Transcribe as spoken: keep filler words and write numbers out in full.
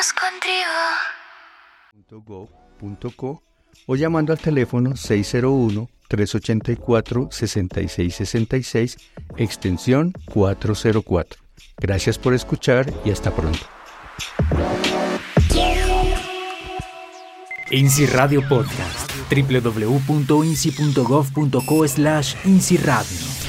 Arroz con trigo. .gov punto co o llamando al teléfono seis cero uno, tres ocho cuatro, seis seis seis seis, extensión cuatrocientos cuatro. Gracias por escuchar y hasta pronto. INSI Radio Podcast. doble u doble u doble u punto insi punto gov punto co slash INSI Radio.